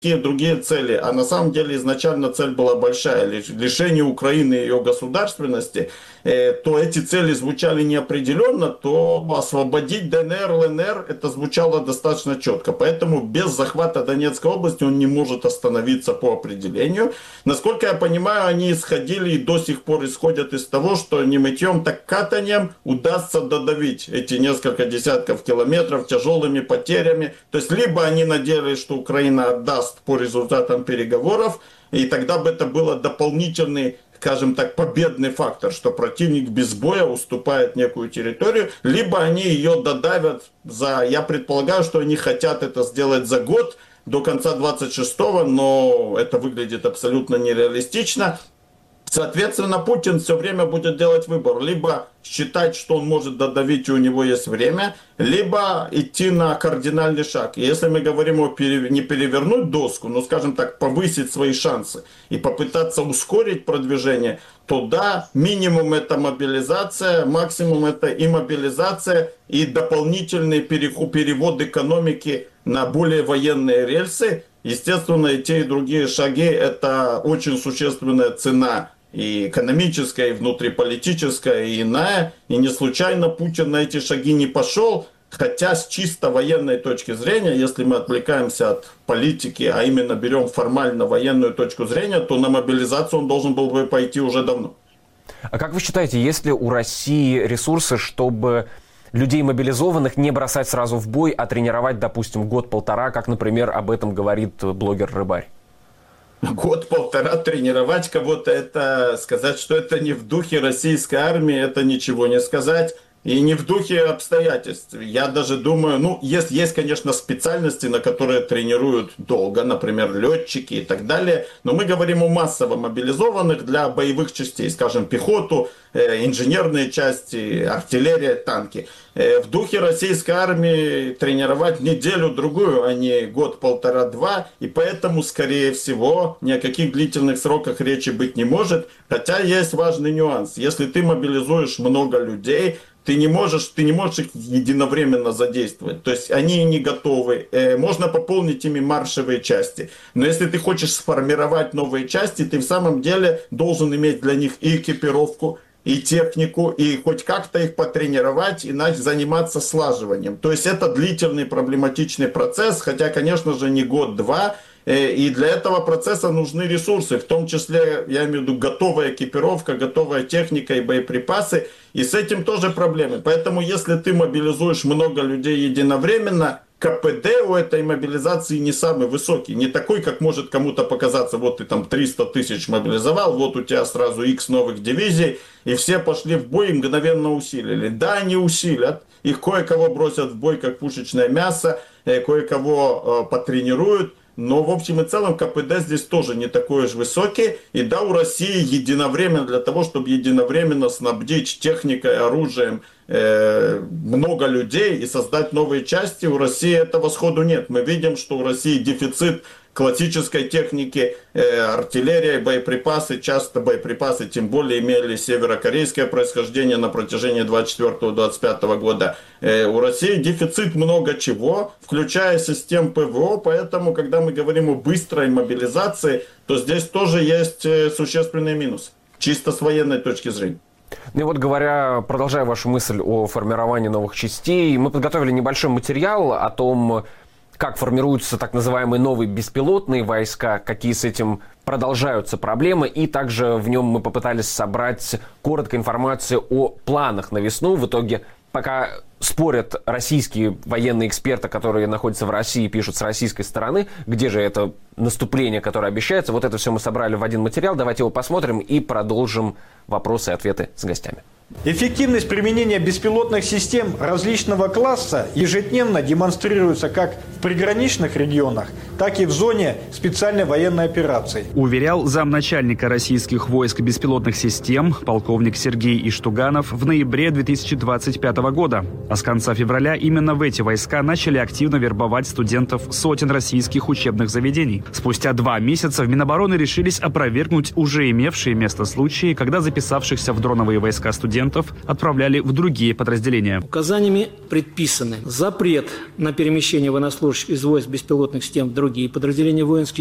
другие цели, а на самом деле изначально цель была большая, лишение Украины ее государственности, то эти цели звучали неопределенно, то освободить ДНР, ЛНР, это звучало достаточно четко. Поэтому без захвата Донецкой области он не может остановиться по определению. Насколько я понимаю, они исходили и до сих пор исходят из того, что не мытьем, так катанием удастся додавить эти несколько десятков километров тяжелыми потерями. То есть либо они надеялись, что Украина отдаст по результатам переговоров, и тогда бы это было дополнительный, скажем так, победный фактор, что противник без боя уступает некую территорию, либо они ее додавят я предполагаю, что они хотят это сделать за год, до конца 26-го, но это выглядит абсолютно нереалистично. Соответственно, Путин все время будет делать выбор. Либо считать, что он может додавить, и у него есть время, либо идти на кардинальный шаг. И если мы говорим не перевернуть доску, но, скажем так, повысить свои шансы и попытаться ускорить продвижение, то да, минимум это мобилизация, максимум это иммобилизация и дополнительный перевод экономики на более военные рельсы. Естественно, и те, и другие шаги – это очень существенная цена и экономическая, и внутриполитическая, и иная. И не случайно Путин на эти шаги не пошел, хотя с чисто военной точки зрения, если мы отвлекаемся от политики, а именно берем формально военную точку зрения, то на мобилизацию он должен был бы пойти уже давно. А как вы считаете, есть ли у России ресурсы, чтобы людей мобилизованных не бросать сразу в бой, а тренировать, допустим, год-полтора, как, например, об этом говорит блогер-рыбарь? Год-полтора тренировать кого-то, это сказать, что это не в духе российской армии, это ничего не сказать. И не в духе обстоятельств. Я даже думаю, есть, конечно, специальности, на которые тренируют долго, например, летчики и так далее. Но мы говорим о массово мобилизованных для боевых частей, скажем, пехоту, инженерные части, артиллерия, танки. В духе российской армии тренировать неделю-другую, а не год, полтора, два. И поэтому, скорее всего, ни о каких длительных сроках речи быть не может. Хотя есть важный нюанс. Если ты мобилизуешь много людей, ты не можешь их единовременно задействовать. То есть они не готовы. Можно пополнить ими маршевые части. Но если ты хочешь сформировать новые части, ты в самом деле должен иметь для них и экипировку, и технику, и хоть как-то их потренировать, иначе заниматься слаживанием. То есть это длительный проблематичный процесс, хотя, конечно же, не год-два. И для этого процесса нужны ресурсы, в том числе, я имею в виду, готовая экипировка, готовая техника и боеприпасы. И с этим тоже проблемы. Поэтому, если ты мобилизуешь много людей единовременно, КПД у этой мобилизации не самый высокий. Не такой, как может кому-то показаться. Вот ты там 300 тысяч мобилизовал, вот у тебя сразу X новых дивизий, и все пошли в бой и мгновенно усилили. Да, они усилят. Их кое-кого бросят в бой, как пушечное мясо, кое-кого потренируют. Но в общем и целом КПД здесь тоже не такой уж высокий. И да, у России единовременно, для того, чтобы единовременно снабдить техникой, оружием много людей и создать новые части, у России этого сходу нет. Мы видим, что у России дефицит классической техники, артиллерия, боеприпасы. Часто боеприпасы, тем более, имели северокорейское происхождение на протяжении 24-25 года. У России дефицит много чего, включая систем ПВО, поэтому, когда мы говорим о быстрой мобилизации, то здесь тоже есть существенный минус, чисто с военной точки зрения. Ну и вот продолжая вашу мысль о формировании новых частей, мы подготовили небольшой материал о том, как формируются так называемые новые беспилотные войска, какие с этим продолжаются проблемы, и также в нем мы попытались собрать коротко информацию о планах на весну. В итоге, пока спорят российские военные эксперты, которые находятся в России, пишут с российской стороны, где же это наступление, которое обещается. Вот это все мы собрали в один материал. Давайте его посмотрим и продолжим вопросы и ответы с гостями. Эффективность применения беспилотных систем различного класса ежедневно демонстрируется как в приграничных регионах, так и в зоне специальной военной операции. Уверял замначальника российских войск беспилотных систем полковник Сергей Иштуганов в ноябре 2025 года. А с конца февраля именно в эти войска начали активно вербовать студентов сотен российских учебных заведений. Спустя 2 месяца в Минобороны решились опровергнуть уже имевшие место случаи, когда записавшихся в дроновые войска студентов студентов отправляли в другие подразделения. Указаниями предписаны запрет на перемещение военнослужащих из войск беспилотных систем в другие подразделения воинских